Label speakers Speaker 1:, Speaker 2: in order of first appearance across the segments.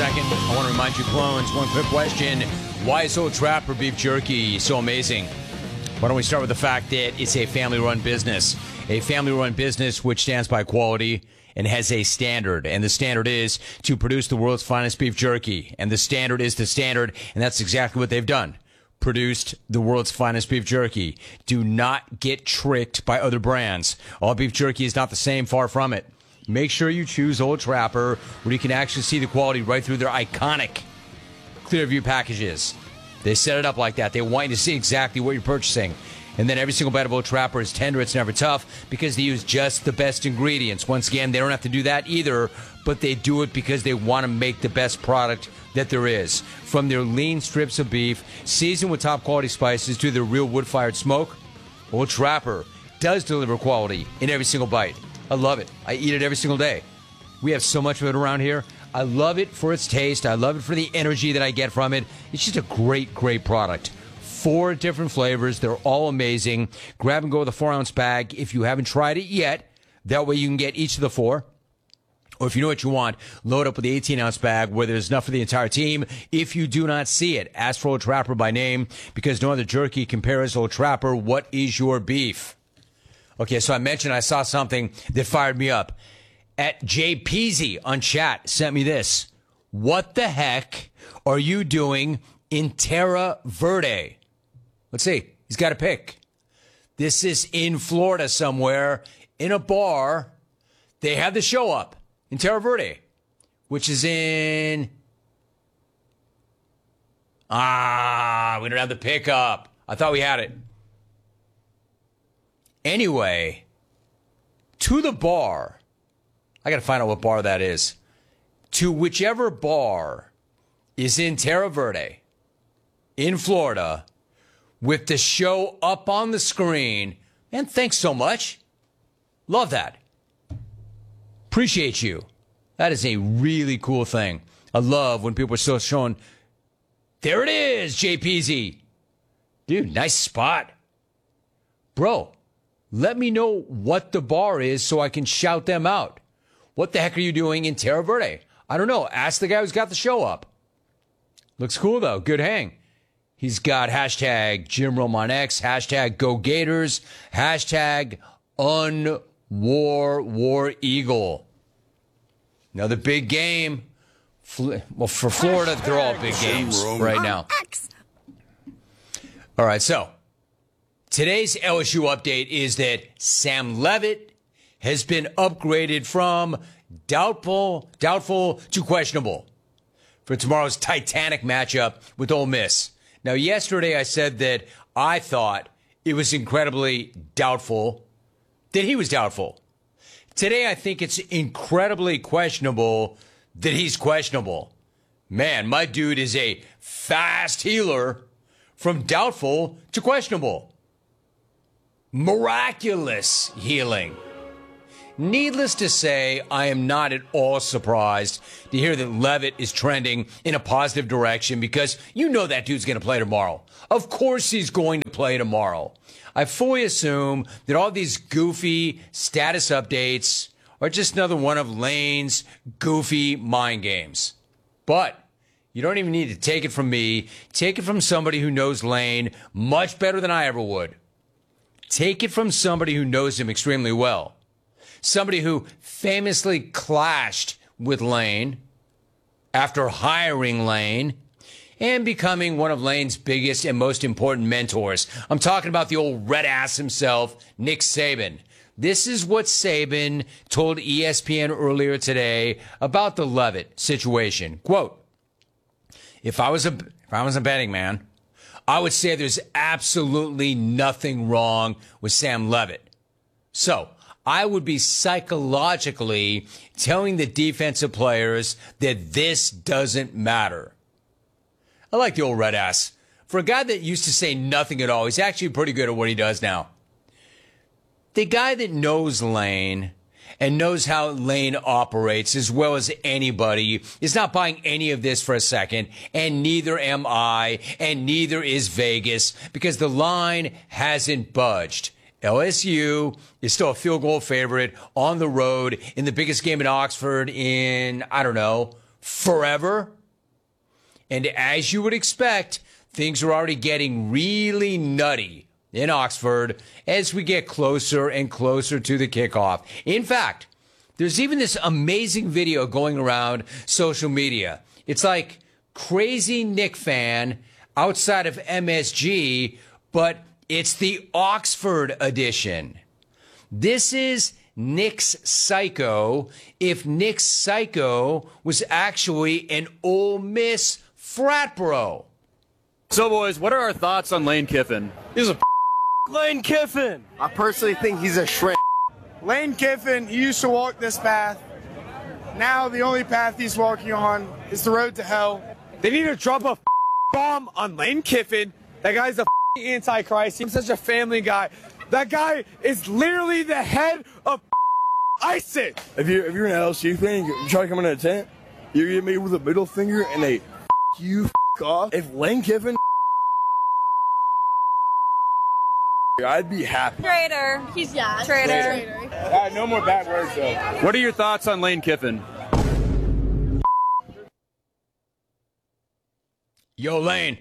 Speaker 1: second. I want to remind you, clones, one quick question. Why is Old Trapper beef jerky so amazing? Why don't we start with the fact that it's a family-run business. A family-run business which stands by quality and has a standard. And the standard is to produce the world's finest beef jerky. And the standard is the standard, and that's exactly what they've done. Produced the world's finest beef jerky. Do not get tricked by other brands. All beef jerky is not the same, far from it. Make sure you choose Old Trapper, where you can actually see the quality right through their iconic Clearview packages. They set it up like that. They want you to see exactly what you're purchasing. And then every single bite of Old Trapper is tender, it's never tough, because they use just the best ingredients. Once again, they don't have to do that either, but they do it because they want to make the best product that there is. From their lean strips of beef, seasoned with top quality spices, to their real wood-fired smoke, Old Trapper does deliver quality in every single bite. I love it. I eat it every single day. We have so much of it around here. I love it for its taste. I love it for the energy that I get from it. It's just a great, great product. 4 different flavors. They're all amazing. Grab and go with a 4-ounce bag if you haven't tried it yet. That way you can get each of the 4. Or if you know what you want, load up with the 18-ounce bag where there's enough for the entire team. If you do not see it, ask for Old Trapper by name, because no other jerky compares Old Trapper. What is your beef? Okay, so I mentioned I saw something that fired me up. At JPeasy on chat sent me this. What the heck are you doing in Terra Verde? Let's see. He's got a pick. This is in Florida somewhere, in a bar. They have the show up in Terra Verde, which is in... we don't have the pickup. I thought we had it. Anyway, to the bar, I got to find out what bar that is. To whichever bar is in Terra Verde, in Florida, with the show up on the screen. Man, thanks so much. Love that. Appreciate you. That is a really cool thing. I love when people are still showing, there it is, JPeasy. Dude, nice spot. Bro, let me know what the bar is so I can shout them out. What the heck are you doing in Terra Verde? I don't know. Ask the guy who's got the show up. Looks cool, though. Good hang. He's got hashtag Jim Roman X, hashtag Go Gators, hashtag War Eagle. Another big game. Well, for Florida, they're all big games right now. All right, so today's LSU update is that Sam Leavitt has been upgraded from doubtful to questionable for tomorrow's Titanic matchup with Ole Miss. Now, yesterday I said that I thought it was incredibly doubtful that he was doubtful. Today I think it's incredibly questionable that he's questionable. Man, my dude is a fast healer from doubtful to questionable. Miraculous healing. Needless to say, I am not at all surprised to hear that Leavitt is trending in a positive direction, because you know that dude's going to play tomorrow. Of course he's going to play tomorrow. I fully assume that all these goofy status updates are just another one of Lane's goofy mind games. But you don't even need to take it from me. Take it from somebody who knows Lane much better than I ever would. Take it from somebody who knows him extremely well. Somebody who famously clashed with Lane after hiring Lane and becoming one of Lane's biggest and most important mentors. I'm talking about the old red ass himself, Nick Saban. This is what Saban told ESPN earlier today about the Leavitt situation. Quote, if I was a betting man, I would say there's absolutely nothing wrong with Sam Leavitt. So I would be psychologically telling the defensive players that this doesn't matter. I like the old red ass. For a guy that used to say nothing at all, he's actually pretty good at what he does now. The guy that knows Lane and knows how Lane operates as well as anybody is not buying any of this for a second, and neither am I, and neither is Vegas, because the line hasn't budged. LSU is still a field goal favorite on the road in the biggest game in Oxford in, 4 forever. And as you would expect, things are already getting really nutty in Oxford as we get closer and closer to the kickoff. In fact, there's even this amazing video going around social media. It's like Crazy Nick fan outside of MSG, but it's the Oxford edition. This is Nick's Psycho if Nick's Psycho was actually an Ole Miss frat bro.
Speaker 2: So, boys, what are our thoughts on Lane Kiffin?
Speaker 3: He's a Lane Kiffin.
Speaker 4: I personally think he's a shrimp.
Speaker 5: Lane Kiffin, he used to walk this path. Now the only path he's walking on is the road to hell.
Speaker 3: They need to drop a bomb on Lane Kiffin. That guy's a antichrist. He's such a family guy. That guy is literally the head of ISIS.
Speaker 6: If you're an LSU fan, you try to come in a tent, you get me with a middle finger and they you off. If Lane Kiffin, I'd be happy.
Speaker 7: Traitor. He's traitor.
Speaker 5: No more bad words though.
Speaker 2: What are your thoughts on Lane Kiffin?
Speaker 1: Yo, Lane,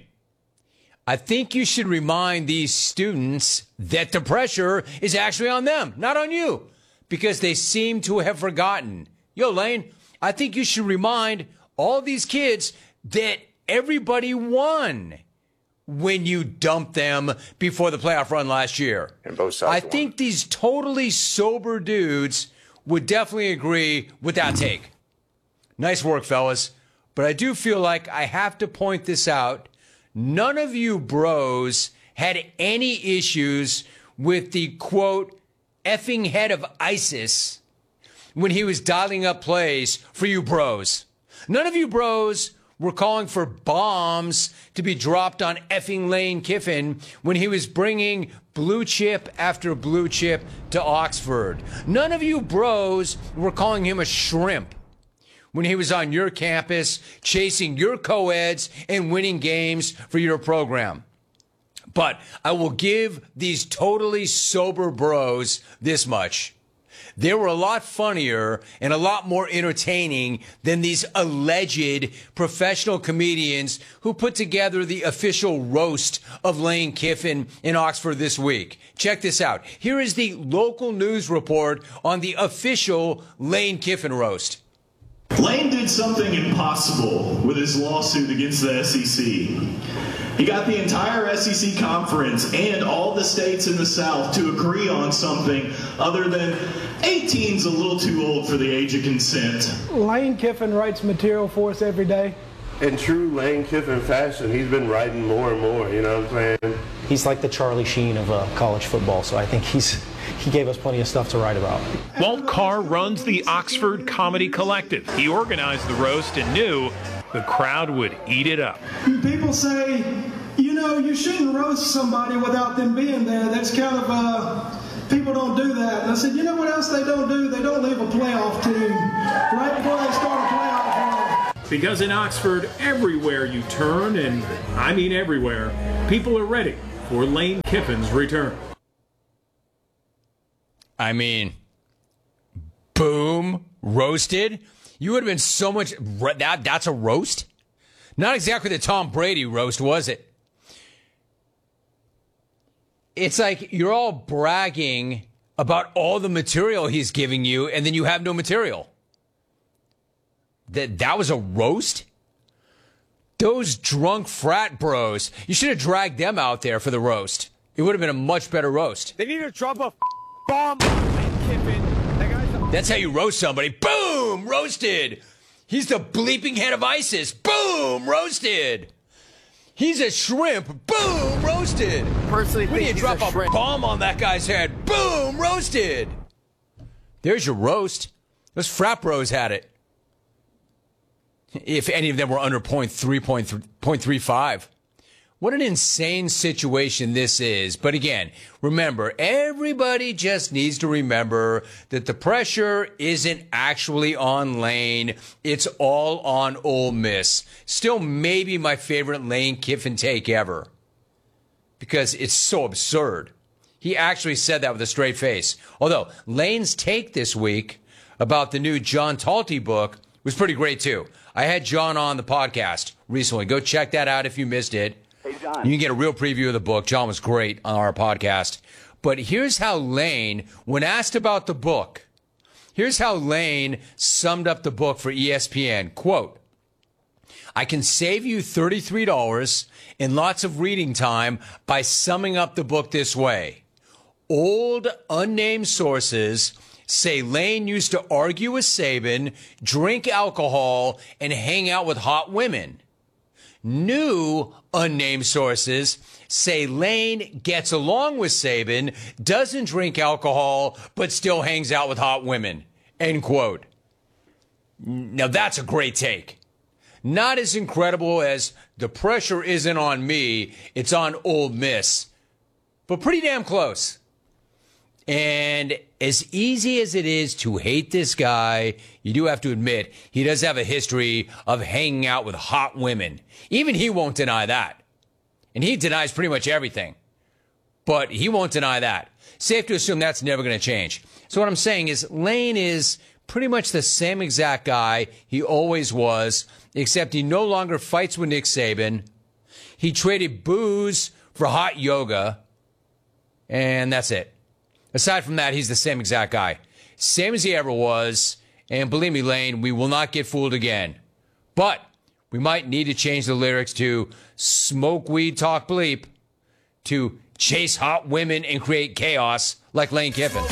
Speaker 1: I think you should remind these students that the pressure is actually on them, not on you, because they seem to have forgotten. Yo, Lane, I think you should remind all these kids that everybody won when you dumped them before the playoff run last year.
Speaker 8: And both sides
Speaker 1: I think these totally sober dudes would definitely agree with that take. Nice work, fellas. But I do feel like I have to point this out. None of you bros had any issues with the, quote, effing head of ISIS when he was dialing up plays for you bros. None of you bros were calling for bombs to be dropped on effing Lane Kiffin when he was bringing blue chip after blue chip to Oxford. None of you bros were calling him a shrimp when he was on your campus chasing your co-eds and winning games for your program. But I will give these totally sober bros this much. They were a lot funnier and a lot more entertaining than these alleged professional comedians who put together the official roast of Lane Kiffin in Oxford this week. Check this out. Here is the local news report on the official Lane Kiffin roast.
Speaker 9: Lane did something impossible with his lawsuit against the SEC. He got the entire SEC conference and all the states in the South to agree on something other than 18's a little too old for the age of consent.
Speaker 10: Lane Kiffin writes material for us every day.
Speaker 8: In true Lane Kiffin fashion, he's been writing more and more, you know what I'm saying?
Speaker 11: He's like the Charlie Sheen of college football, so I think he gave us plenty of stuff to write about.
Speaker 12: Walt Carr runs the Oxford Comedy Collective. He organized the roast and knew the crowd would eat it up.
Speaker 13: People say, you know, you shouldn't roast somebody without them being there. That's kind of, people don't do that. And I said, you know what else they don't do? They don't leave a playoff team right before they start a playoff run.
Speaker 12: Because in Oxford, everywhere you turn, and I mean everywhere, people are ready for Lane Kiffin's return.
Speaker 1: I mean, boom, roasted. You would have been so much. That's a roast? Not exactly the Tom Brady roast, was it? It's like you're all bragging about all the material he's giving you, and then you have no material. That was a roast? Those drunk frat bros, you should have dragged them out there for the roast. It would have been a much better roast.
Speaker 3: They need to drop a bomb on Lane Kiffin.
Speaker 1: That's how you roast somebody. Boom! Roasted! He's the bleeping head of ISIS. Boom! Roasted! He's a shrimp. Boom! Roasted!
Speaker 4: Personally,
Speaker 1: we need to drop a bomb on that guy's head. Boom! Roasted! There's your roast. Those frat bros had it. If any of them were under 0.35. What an insane situation this is. But again, remember, everybody just needs to remember that the pressure isn't actually on Lane. It's all on Ole Miss. Still maybe my favorite Lane Kiffin take ever. Because it's so absurd. He actually said that with a straight face. Although, Lane's take this week about the new John Talty book was pretty great, too. I had John on the podcast recently. Go check that out if you missed it.
Speaker 14: Hey, John.
Speaker 1: You can get a real preview of the book. John was great on our podcast. But here's how Lane, when asked about the book, here's how Lane summed up the book for ESPN. Quote, I can save you $33 and lots of reading time by summing up the book this way. Old, unnamed sources say Lane used to argue with Saban, drink alcohol, and hang out with hot women. New, unnamed sources say Lane gets along with Saban, doesn't drink alcohol, but still hangs out with hot women. End quote. Now that's a great take. Not as incredible as the pressure isn't on me, it's on Ole Miss. But pretty damn close. And as easy as it is to hate this guy, you do have to admit he does have a history of hanging out with hot women. Even he won't deny that. And he denies pretty much everything. But he won't deny that. Safe to assume that's never going to change. So what I'm saying is Lane is pretty much the same exact guy he always was, except he no longer fights with Nick Saban. He traded booze for hot yoga. And that's it. Aside from that, he's the same exact guy. Same as he ever was. And believe me, Lane, we will not get fooled again. But we might need to change the lyrics to smoke weed, talk bleep, to chase hot women and create chaos like Lane Kiffin.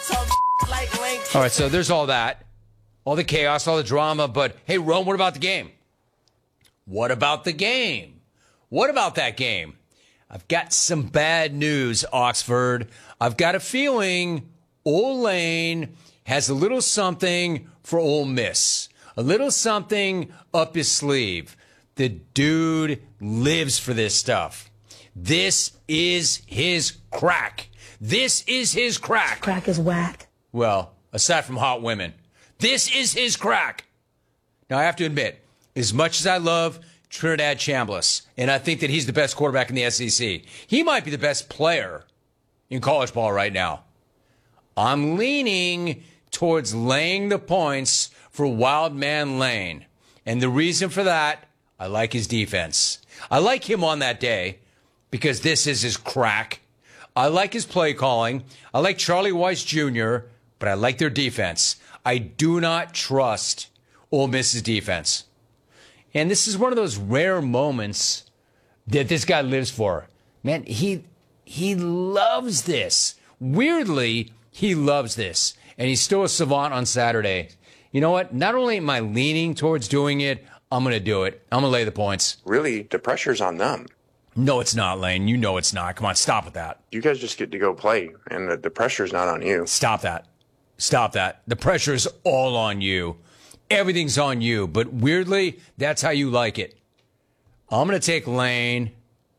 Speaker 1: All right, so there's all that. All the chaos, all the drama. But, hey, Rome, what about the game? What about the game? What about that game? I've got some bad news, Oxford. I've got a feeling Ole Lane has a little something for Ole Miss. A little something up his sleeve. The dude lives for this stuff. This is his crack. This is his crack.
Speaker 15: Crack is whack.
Speaker 1: Well, aside from hot women. This is his crack. Now, I have to admit, as much as I love Trinidad Chambliss, and I think that he's the best quarterback in the SEC, he might be the best player in college ball right now. I'm leaning towards laying the points for Wildman Lane. And the reason for that, I like his defense. I like him on that day because this is his crack. I like his play calling. I like Charlie Weiss Jr., but I like their defense. I do not trust Ole Miss's defense. And this is one of those rare moments that this guy lives for. Man, he loves this. Weirdly, he loves this. And he's still a savant on Saturday. You know what? Not only am I leaning towards doing it, I'm going to do it. I'm going to lay the points.
Speaker 16: Really, the pressure's on them.
Speaker 1: No, it's not, Lane. You know it's not. Come on, stop with that.
Speaker 16: You guys just get to go play, and the pressure's not on you.
Speaker 1: Stop that. Stop that. The pressure is all on you. Everything's on you. But weirdly, that's how you like it. I'm going to take Lane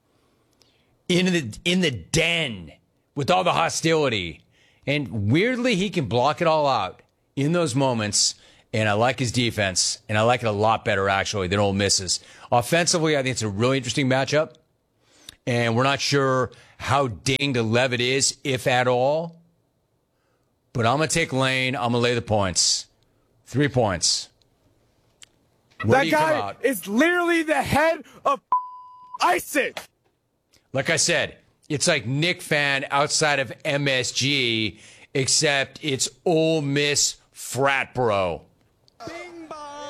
Speaker 1: in the den with all the hostility. And weirdly, he can block it all out in those moments. And I like his defense. And I like it a lot better, actually, than Ole Miss's. Offensively, I think it's a really interesting matchup. And we're not sure how dinged Levitt is, if at all. But I'm going to take Lane. I'm going to lay the points. 3 points. Where
Speaker 3: that guy is literally the head of ISIS.
Speaker 1: Like I said, it's like Nick Fan outside of MSG, except it's Ole Miss frat bro. Bing bong.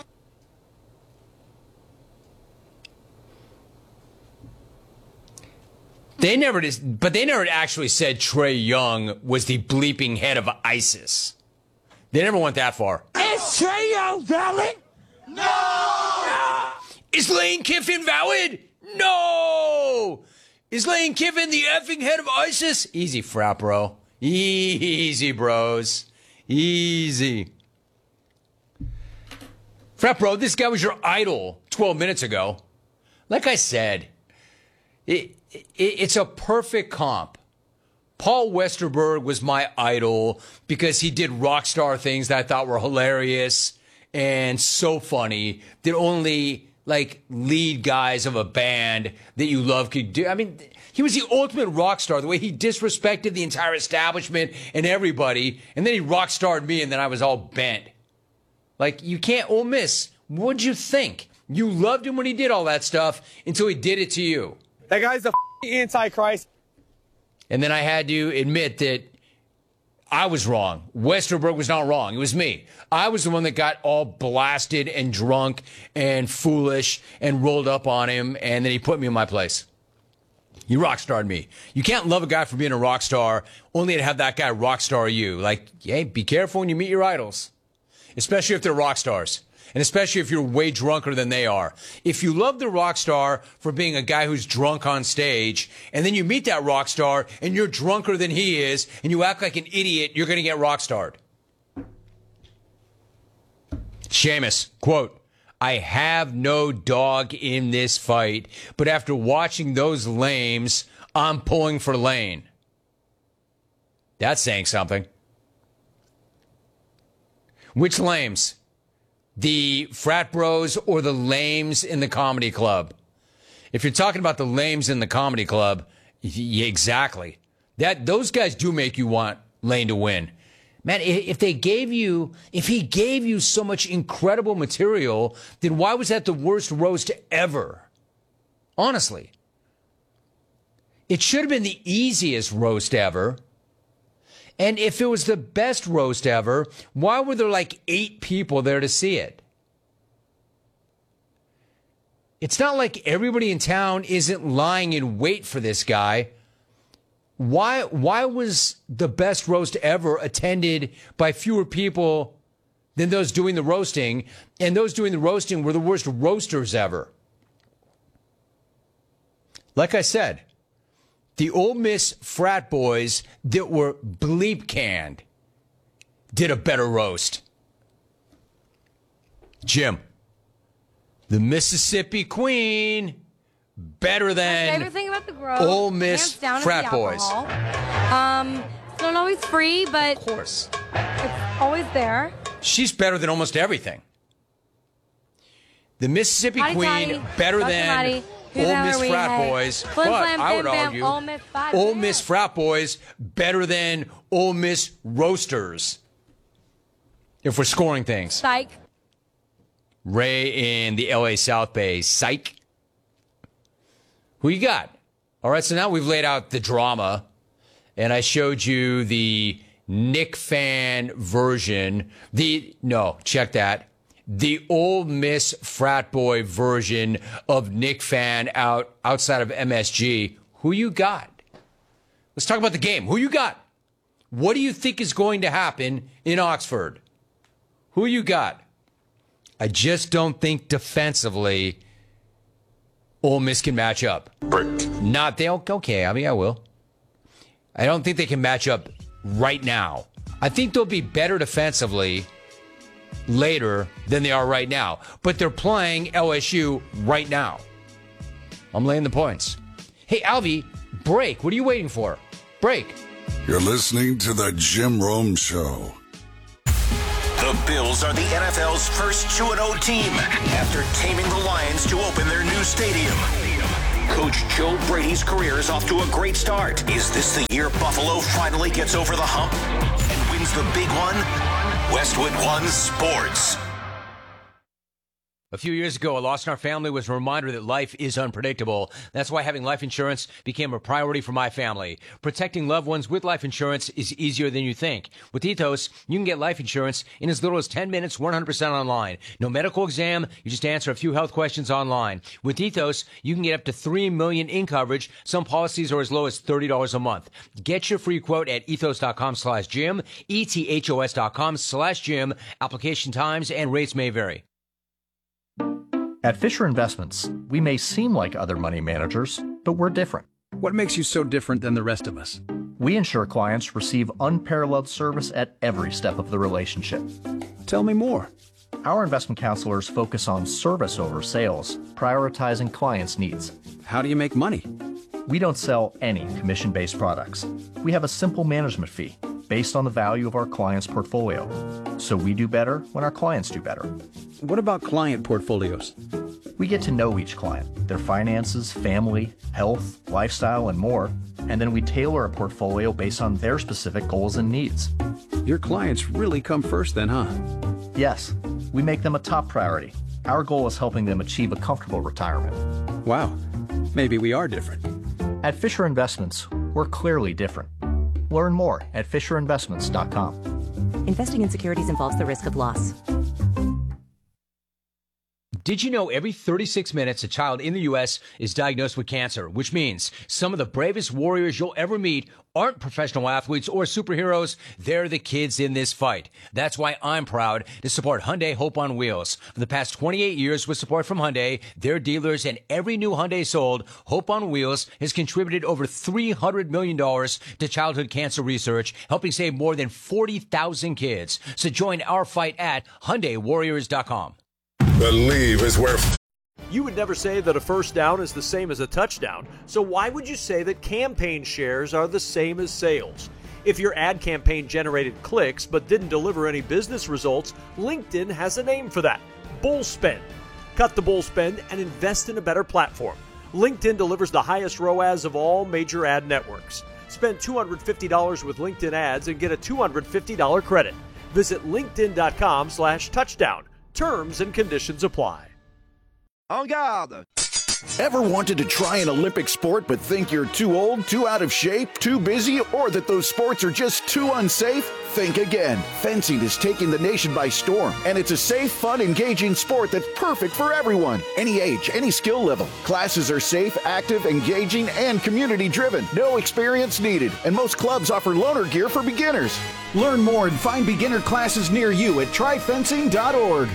Speaker 1: They never actually said Trae Young was the bleeping head of ISIS. They never went that far.
Speaker 15: Is Trae Young valid?
Speaker 1: No! Is Lane Kiffin valid? No! Is Lane Kiffin the effing head of ISIS? Easy, frat bro. Easy, bros. Easy. Frat bro, this guy was your idol 12 minutes ago. Like I said, it's a perfect comp. Paul Westerberg was my idol because he did rock star things that I thought were hilarious and so funny that only like lead guys of a band that you love could do. I mean, he was the ultimate rock star, the way he disrespected the entire establishment and everybody, and then he rock starred me, and then I was all bent. Like, you can't. Ole Miss, what'd you think? You loved him when he did all that stuff until he did it to you.
Speaker 3: That guy's a antichrist.
Speaker 1: And then I had to admit that I was wrong. Westerberg was not wrong. It was me. I was the one that got all blasted and drunk and foolish and rolled up on him, and then he put me in my place. You rock starred me. You can't love a guy for being a rock star only to have that guy rock star you. Like, hey, be careful when you meet your idols, especially if they're rock stars. And especially if you're way drunker than they are. If you love the rock star for being a guy who's drunk on stage, and then you meet that rock star and you're drunker than he is, and you act like an idiot, you're going to get rock starred. Sheamus, quote, I have no dog in this fight, but after watching those lames, I'm pulling for Lane. That's saying something. Which lames? The frat bros or the lames in the comedy club? If you're talking about the lames in the comedy club, yeah, exactly. Those guys do make you want Lane to win. Man, if he gave you so much incredible material, then why was that the worst roast ever? Honestly. It should have been the easiest roast ever. And if it was the best roast ever, why were there like 8 people there to see it? It's not like everybody in town isn't lying in wait for this guy. Why was the best roast ever attended by fewer people than those doing the roasting? And those doing the roasting were the worst roasters ever. Like I said, the Ole Miss frat boys that were bleep canned did a better roast. Jim, the Mississippi Queen, better than
Speaker 14: my favorite thing about the Grove,
Speaker 1: Ole Miss
Speaker 14: down,
Speaker 1: frat boys.
Speaker 14: It's not always free, but
Speaker 1: of course,
Speaker 14: it's always there.
Speaker 1: She's better than almost everything. The Mississippi Queen, better than Ole Miss frat boys, but I would argue Ole Miss frat boys better than Ole Miss roasters. If we're scoring things.
Speaker 14: Psych.
Speaker 1: Ray in the LA South Bay. Psych. Who you got? All right, so now we've laid out the drama, and I showed you the Nick Fan version. Check that. The Ole Miss frat boy version of Nick Fan outside of MSG. Who you got? Let's talk about the game. Who you got? What do you think is going to happen in Oxford? Who you got? I just don't think defensively Ole Miss can match up. Okay, I mean, I will. I don't think they can match up right now. I think they'll be better defensively later than they are right now. But they're playing LSU right now. I'm laying the points. Hey, Alvy, break. What are you waiting for? Break.
Speaker 17: You're listening to the Jim Rome Show.
Speaker 18: The Bills are the NFL's first 2-0 team after taming the Lions to open their new stadium. Coach Joe Brady's career is off to a great start. Is this the year Buffalo finally gets over the hump and wins the big one? Westwood One Sports.
Speaker 1: A few years ago, a loss in our family was a reminder that life is unpredictable. That's why having life insurance became a priority for my family. Protecting loved ones with life insurance is easier than you think. With Ethos, you can get life insurance in as little as 10 minutes, 100% online. No medical exam, you just answer a few health questions online. With Ethos, you can get up to $3 million in coverage. Some policies are as low as $30 a month. Get your free quote at ethos.com/Jim, ethos.com/Jim. Application times and rates may vary.
Speaker 19: At Fisher Investments, we may seem like other money managers, but we're different.
Speaker 20: What makes you so different than the rest of us?
Speaker 19: We ensure clients receive unparalleled service at every step of the relationship.
Speaker 20: Tell me more.
Speaker 19: Our investment counselors focus on service over sales, prioritizing clients' needs.
Speaker 20: How do you make money?
Speaker 19: We don't sell any commission-based products. We have a simple management fee based on the value of our client's portfolio. So we do better when our clients do better.
Speaker 20: What about client portfolios?
Speaker 19: We get to know each client, their finances, family, health, lifestyle, and more, and then we tailor a portfolio based on their specific goals and needs.
Speaker 20: Your clients really come first then, huh?
Speaker 19: Yes. We make them a top priority. Our goal is helping them achieve a comfortable retirement.
Speaker 20: Wow, maybe we are different.
Speaker 19: At Fisher Investments, we're clearly different. Learn more at FisherInvestments.com.
Speaker 21: Investing in securities involves the risk of loss.
Speaker 1: Did you know every 36 minutes a child in the U.S. is diagnosed with cancer, which means some of the bravest warriors you'll ever meet aren't professional athletes or superheroes. They're the kids in this fight. That's why I'm proud to support Hyundai Hope on Wheels. For the past 28 years with support from Hyundai, their dealers, and every new Hyundai sold, Hope on Wheels has contributed over $300 million to childhood cancer research, helping save more than 40,000 kids. So join our fight at HyundaiWarriors.com.
Speaker 17: Believe is where
Speaker 22: You would never say that a first down is the same as a touchdown, so why would you say that campaign shares are the same as sales? If your ad campaign generated clicks but didn't deliver any business results, LinkedIn has a name for that: bull spend. Cut the bull spend and invest in a better platform. LinkedIn delivers the highest ROAS of all major ad networks. Spend $250 with LinkedIn ads and get a $250 credit. Visit linkedin.com/touchdown. Terms and conditions apply.
Speaker 23: En garde! Ever wanted to try an Olympic sport but think you're too old, too out of shape, too busy, or that those sports are just too unsafe? Think again. Fencing is taking the nation by storm, and it's a safe, fun, engaging sport that's perfect for everyone. Any age, any skill level. Classes are safe, active, engaging, and community-driven. No experience needed, and most clubs offer loaner gear for beginners. Learn more and find beginner classes near you at tryfencing.org.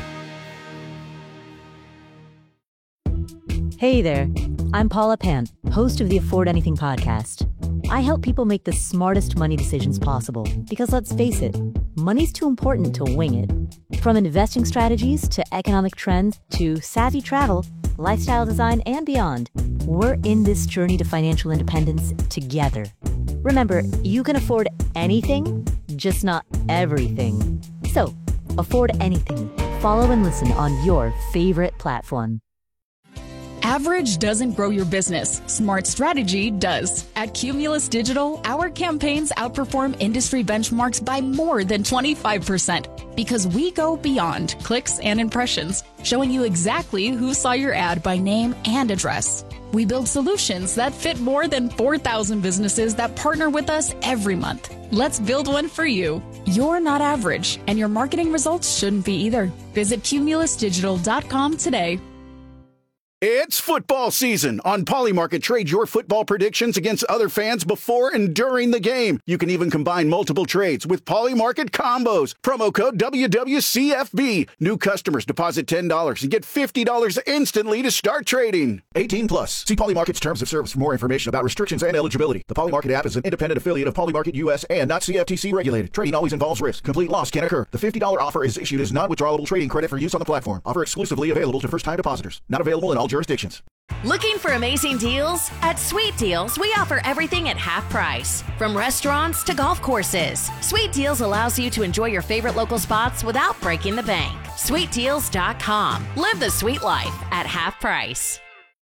Speaker 24: Hey there, I'm Paula Pan, host of the Afford Anything podcast. I help people make the smartest money decisions possible because, let's face it, money's too important to wing it. From investing strategies to economic trends to savvy travel, lifestyle design, and beyond, we're in this journey to financial independence together. Remember, you can afford anything, just not everything. So, afford anything. Follow and listen on your favorite platform.
Speaker 25: Average doesn't grow your business. Smart strategy does. At Cumulus Digital, our campaigns outperform industry benchmarks by more than 25% because we go beyond clicks and impressions, showing you exactly who saw your ad by name and address. We build solutions that fit more than 4,000 businesses that partner with us every month. Let's build one for you. You're not average, and your marketing results shouldn't be either. Visit cumulusdigital.com today.
Speaker 23: It's football season. On Polymarket, trade your football predictions against other fans before and during the game. You can even combine multiple trades with Polymarket combos. Promo code WWCFB. New customers deposit $10 and get $50 instantly to start trading. 18 plus. See Polymarket's terms of service for more information about restrictions and eligibility. The Polymarket app is an independent affiliate of Polymarket US and not CFTC regulated. Trading always involves risk. Complete loss can occur. The $50 offer is issued as non-withdrawable trading credit for use on the platform. Offer exclusively available to first-time depositors. Not available in all jurisdictions.
Speaker 26: Looking for amazing deals? At Sweet Deals, we offer everything at half price. From restaurants to golf courses. Sweet Deals allows you to enjoy your favorite local spots without breaking the bank. SweetDeals.com. Live the sweet life at half price.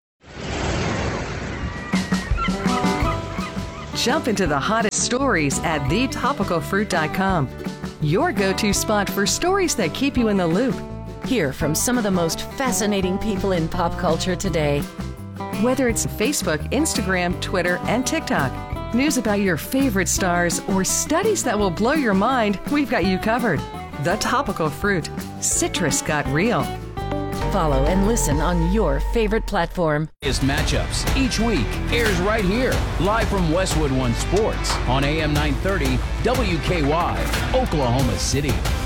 Speaker 27: Jump into the hottest stories at thetopicalfruit.com. Your go-to spot for stories that keep you in the loop.
Speaker 28: Hear from some of the most fascinating people in pop culture today.
Speaker 27: Whether it's Facebook, Instagram, Twitter, and TikTok, news about your favorite stars, or studies that will blow your mind, we've got you covered. The Topical Fruit. Citrus got real.
Speaker 28: Follow and listen on your favorite platform.
Speaker 29: Matchups each week airs right here, live from Westwood One Sports on AM 930 WKY, Oklahoma City.